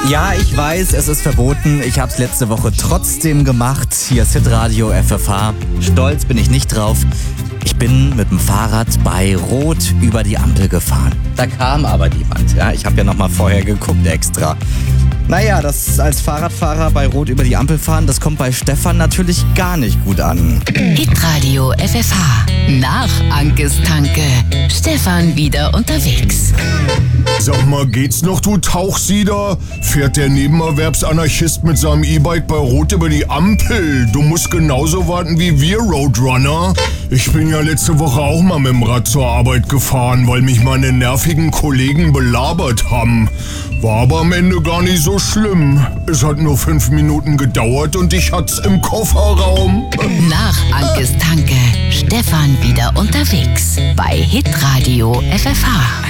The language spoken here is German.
Ja, ich weiß, es ist verboten. Ich hab's letzte Woche trotzdem gemacht. Hier ist Hitradio FFH. Stolz bin ich nicht drauf. Ich bin mit dem Fahrrad bei Rot über die Ampel gefahren. Da kam aber niemand. Ja, ich habe ja noch mal vorher geguckt extra. Naja, das als Fahrradfahrer bei Rot über die Ampel fahren, das kommt bei Stefan natürlich gar nicht gut an. Hitradio FFH. Nach Ankes Tanke. Stefan wieder unterwegs. Sag mal, geht's noch, du Tauchsieder? Fährt der Nebenerwerbsanarchist mit seinem E-Bike bei Rot über die Ampel? Du musst genauso warten wie wir, Roadrunner. Ich bin ja letzte Woche auch mal mit dem Rad zur Arbeit gefahren, weil mich meine nervigen Kollegen belabert haben. War aber am Ende gar nicht so schlimm. Es hat nur 5 Minuten gedauert und ich hat's im Kofferraum. Nach Ankes Tanke. Stefan wieder unterwegs. Bei Hitradio FFH.